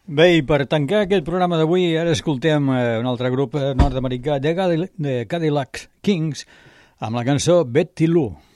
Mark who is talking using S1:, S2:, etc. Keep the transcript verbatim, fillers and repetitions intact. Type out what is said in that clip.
S1: Bé, i per tancar aquest programa d'avui, ara escoltem eh, un altre grup nord-americà de, Cadil de Cadillac Kings amb la cançó Betty Lou.